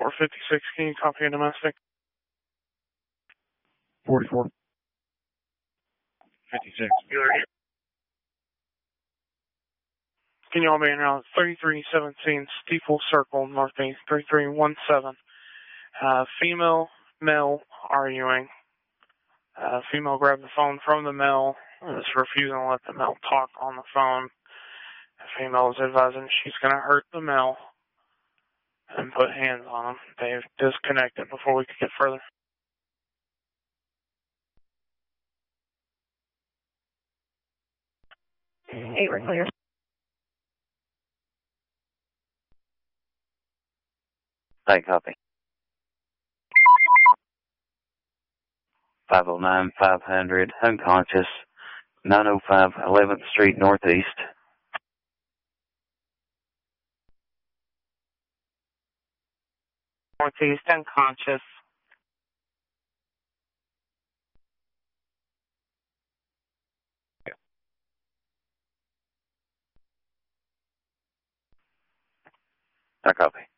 4456, can you copy a domestic? 44. 56. Can you all be in route 3317 Steeple Circle, Northeast 3317. Female, male arguing. Female grabbed the phone from the male, is refusing to let the male talk on the phone. The female is advising she's going to hurt the male and put hands on him. They've disconnected before we could get further. Hey, we're clear. Hey, copy. 509 500, unconscious, 905 11th Street Northeast. Northeast, unconscious. I copy.